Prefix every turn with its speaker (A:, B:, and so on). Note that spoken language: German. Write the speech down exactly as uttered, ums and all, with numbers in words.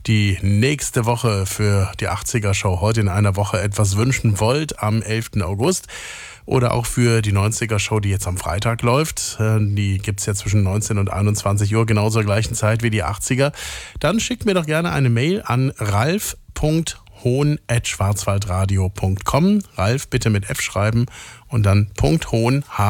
A: die nächste Woche für die achtziger-Show heute in einer Woche etwas wünschen wollt am elften August. Oder auch für die neunziger-Show, die jetzt am Freitag läuft. Die gibt es ja zwischen neunzehn und einundzwanzig Uhr, genau zur gleichen Zeit wie die achtziger. Dann schickt mir doch gerne eine Mail an ralf punkt hohn at schwarzwaldradio punkt com. Ralf bitte mit F schreiben und dann Punkt Hohn,